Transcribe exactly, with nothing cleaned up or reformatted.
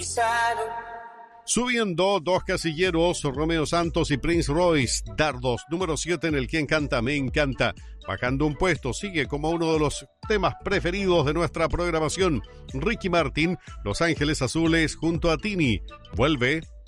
Subiendo dos casilleros, Romeo Santos y Prince Royce, Dardos, número siete en el Quien Canta Me Encanta. Bajando un puesto, sigue como uno de los temas preferidos de nuestra programación, Ricky Martin, Los Ángeles Azules junto a Tini. Vuelve